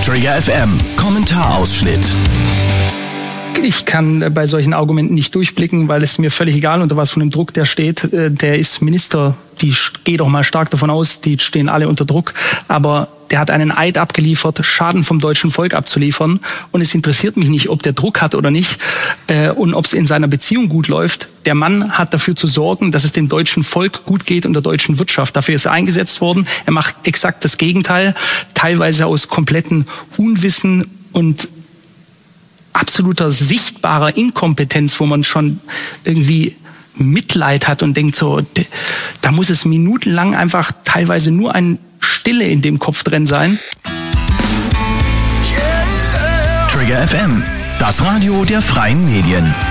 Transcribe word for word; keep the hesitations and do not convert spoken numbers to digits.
Trigger F M, Kommentarausschnitt. Ich kann bei solchen Argumenten nicht durchblicken, weil es mir völlig egal, unter was von dem Druck der steht. Der ist Minister, die gehe doch mal stark davon aus, die stehen alle unter Druck. Aber der hat einen Eid abgeliefert, Schaden vom deutschen Volk abzuliefern. Und es interessiert mich nicht, ob der Druck hat oder nicht äh, und ob es in seiner Beziehung gut läuft. Der Mann hat dafür zu sorgen, dass es dem deutschen Volk gut geht und der deutschen Wirtschaft. Dafür ist er eingesetzt worden. Er macht exakt das Gegenteil, teilweise aus komplettem Unwissen und absoluter sichtbarer Inkompetenz, wo man schon irgendwie Mitleid hat und denkt so, da muss es minutenlang einfach teilweise nur ein Stille in dem Kopf drin sein. Trigger F M, das Radio der freien Medien.